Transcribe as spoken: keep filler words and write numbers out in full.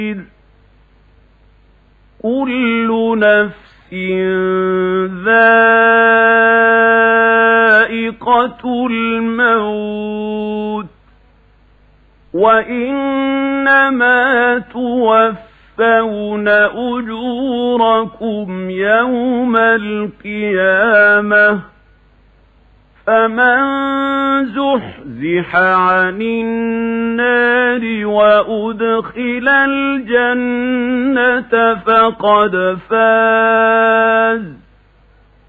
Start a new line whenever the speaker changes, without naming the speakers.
كل نفس ذائقة الموت وإنما توفون أجوركم يوم القيامة فمن زحزح عن النار وأدخل الجنة فقد فاز